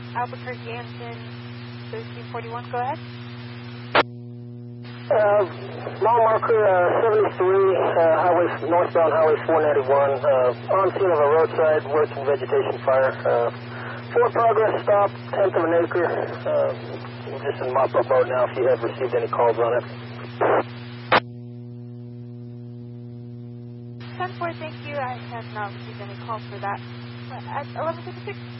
Albuquerque engine 1341, go ahead. Mile marker 73, northbound Highway 491, on scene of a roadside working vegetation fire. Forward progress, stop, 1/10 of an acre. We're just in mop-up mode now if you have received any calls on it. 10-4, thank you. I have not received any calls for that. At 11:56.